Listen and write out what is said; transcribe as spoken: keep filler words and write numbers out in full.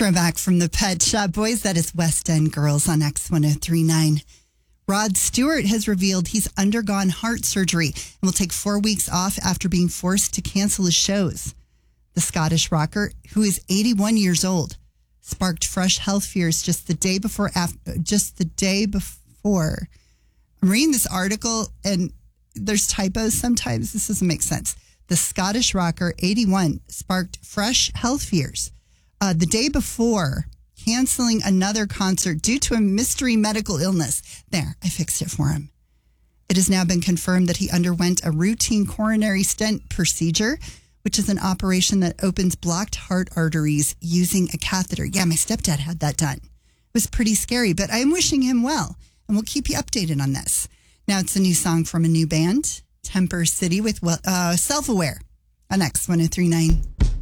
Throwback from the Pet Shop Boys. That is West End Girls on X ten thirty-nine. Rod Stewart has revealed he's undergone heart surgery and will take four weeks off after being forced to cancel his shows. The Scottish rocker, who is eighty-one years old, sparked fresh health fears just the day before. After, just the day before. I'm reading this article and there's typos sometimes. This doesn't make sense. The Scottish rocker, eighty-one, sparked fresh health fears uh, the day before canceling another concert due to a mystery medical illness. There, I fixed it for him. It has now been confirmed that he underwent a routine coronary stent procedure, which is an operation that opens blocked heart arteries using a catheter. Yeah, my stepdad had that done. It was pretty scary, but I'm wishing him well, and we'll keep you updated on this. Now it's a new song from a new band, Temper City with uh, Self-Aware on X ten thirty-nine.